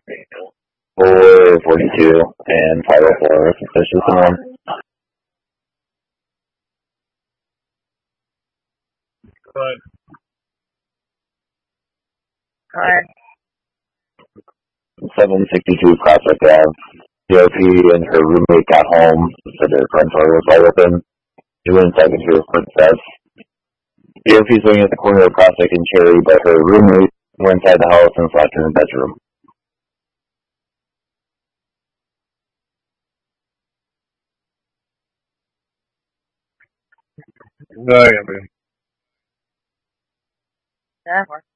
442 and 504 suspicious amount. Good. Alright. 762 Prospect Ave. DOP and her roommate got home, said their front door was wide open. She went inside to hear footsteps. DOP's waiting at the corner of Prospect and Cherry, but her roommate went inside the house and slept in the bedroom. Good. That worked.